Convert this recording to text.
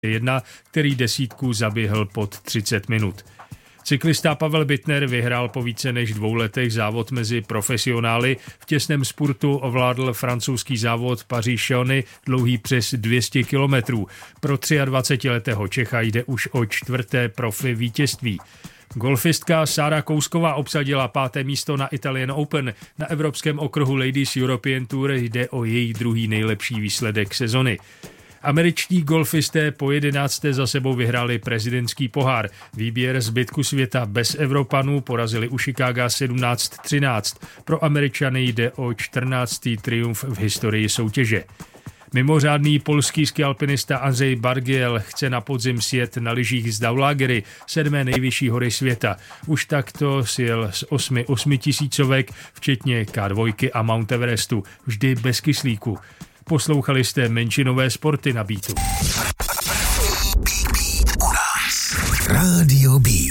1, který desítku zaběhl pod 30 minut. Cyklista Pavel Bittner vyhrál po více než 2 letech závod mezi profesionály. V těsném spurtu ovládl francouzský závod Paříž-Chauny dlouhý přes 200 kilometrů. Pro 23letého Čecha jde už o 4. profi vítězství. Golfistka Sára Kousková obsadila 5. místo na Italian Open. Na evropském okruhu Ladies European Tour jde o její druhý nejlepší výsledek sezony. Američtí golfisté po 11. za sebou vyhráli prezidentský pohár. Výběr zbytku světa bez Evropanů porazili u Chicaga 17-13. Pro Američany jde o 14. triumf v historii soutěže. Mimořádný polský skialpinista Andrzej Bargiel chce na podzim sjet na lyžích z Daulagery, 7. nejvyšší hory světa. Už takto sjel z 8 tisícovek, včetně K2 a Mount Everestu, vždy bez kyslíku. Poslouchali jste Menšinové sporty na Beatu. Radio Beat.